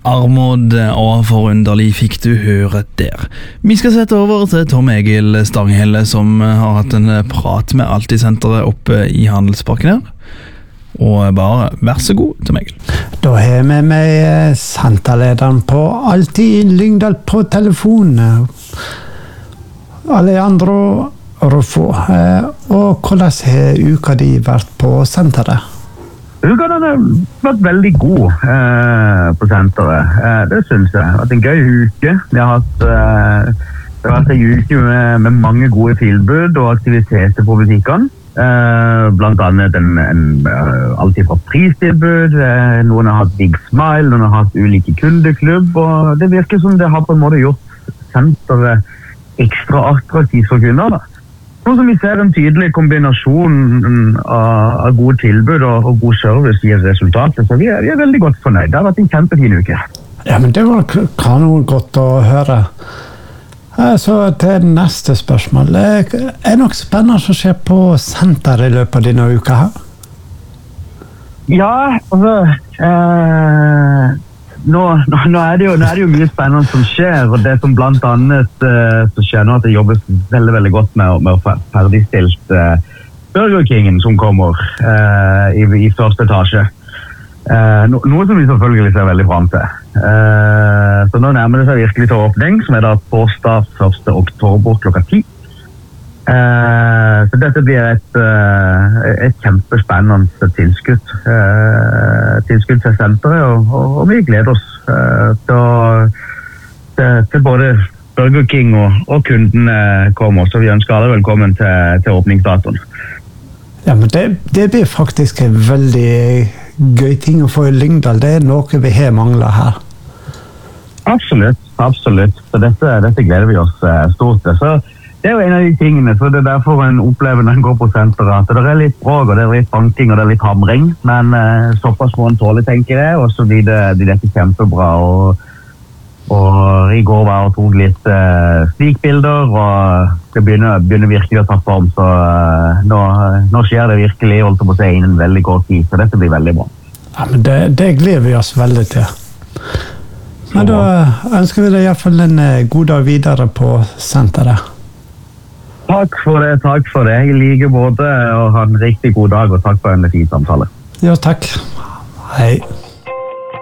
Armod og forunderlig fikk du høre der. Vi skal sette over til Tom Egil Stanghelle, som har hatt en prat med Alltid-senteret oppe i Handelsparken her. Og bare vær så god, Tom Egil. Da har jeg med meg senterlederen på Alltid Lyngdal på telefonen, Alejandro Rufo. Og hvordan har uka di vært på senteret? Uka har vært veldig god på senteret. Det synes jeg. Det har vært en gøy uke. Det har vært en uke med mange gode tilbud og aktiviteter på butikkene. Blant annet alltid fra pristilbud. Noen har hatt Big Smile, noen har hatt ulike kundeklubb, og det virker som det har på en måte gjort senteret ekstra attraktivt for kunder. Nå som vi ser en tydelig kombinasjon av gode tilbud og god service gir resultatet, så vi er veldig godt fornøyd. Det har vært en kjempefin uke. Ja, men det var kanon godt å høre. Så til neste spørsmål. Er noe spennende som skjer på senteret i løpet av denne uka her? Ja, altså nå er det jo mye spennende som skjer, og det som blant annet så skjer nå at det jobbes veldig, veldig godt med å ferdigstilt Burger Kingen som kommer i første etasje. Noe som vi selvfølgelig ser veldig frem til. Så nå nærmer det seg virkelig til åpning, som er da torsdag 1. oktober klokka 10. Så dette blir et kjempespennende tilskudd til senteret, og vi gleder oss til både Burger King og kundene kommer, så vi ønsker alle velkommen til åpningsdatoen. Ja, men det blir faktisk en veldig gøy ting å få i Lyngdal. Det er noe vi har manglet her. Absolutt. Så dette gleder vi oss stort til. Så det er jo en av de tingene, så det er derfor en opplever når en går på senteret, at det er litt bråk, og det er litt banking, og det er litt hamring, men såpass må en tåle, tenker jeg, og så blir dette kjempebra, og i går var og tok litt stikbilder, og det begynner virkelig å ta form, så nå skjer det virkelig, holdt på å si, innen veldig kort tid, så dette blir veldig bra. Ja, men det gleder vi oss veldig til. Men da ønsker vi deg i hvert fall en god dag videre på senteret. Takk for det. I like måte, og ha en riktig god dag, og takk for en fin samtale. Ja, takk. Hei.